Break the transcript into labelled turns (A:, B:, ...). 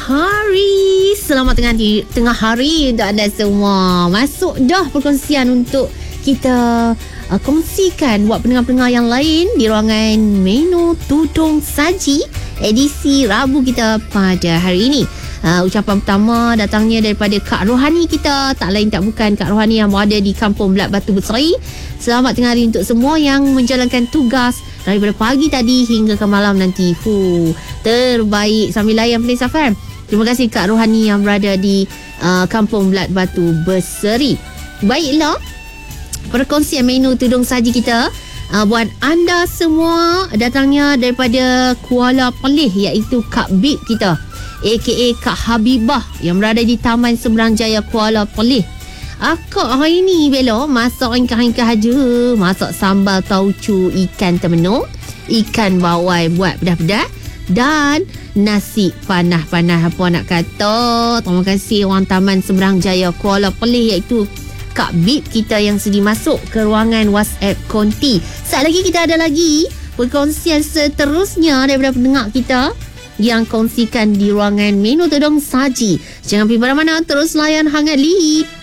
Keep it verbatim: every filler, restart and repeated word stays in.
A: hari. Selamat tengah, di, tengah hari untuk anda semua. Masuk dah perkongsian untuk kita uh, kongsikan buat pendengar-pendengar yang lain di ruangan menu tudung saji edisi Rabu kita pada hari ini. Uh, ucapan pertama datangnya daripada Kak Rohani kita. Tak lain tak bukan Kak Rohani yang berada di Kampung Belat Batu Besari. Selamat tengah hari untuk semua yang menjalankan tugas daripada pagi tadi hingga ke malam nanti. Huh, terbaik sambil layan Plains F M. Terima kasih Kak Rohani yang berada di uh, Kampung Belat Batu Besari. Baiklah, perkongsian menu tudung saji kita uh, buat anda semua datangnya daripada Kuala Perlis, iaitu Kak Bib kita, aka Kak Habibah yang berada di Taman Seberang Jaya Kuala Perlis. Akak hari ni Bella masak ringkas-ringkas aja. Masak sambal tauco ikan temenung, ikan bawai buat pedas-pedas, dan nasi panah-panah. Apa nak kata, terima kasih orang Taman Seberang Jaya Kuala Perlis, iaitu Kak Bib kita yang sudi masuk ke ruangan WhatsApp konti. Saat lagi kita ada lagi perkongsian seterusnya daripada pendengar kita yang kongsikan di ruangan menu tudung saji. Jangan pergi mana-mana, terus layan Hangat Lead.